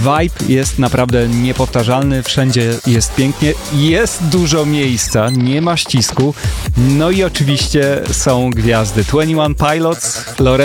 Vibe jest naprawdę niepowtarzalny, wszędzie jest pięknie, jest dużo miejsca, nie ma ścisku, no i oczywiście są gwiazdy. 21 Pilots, Lorenzo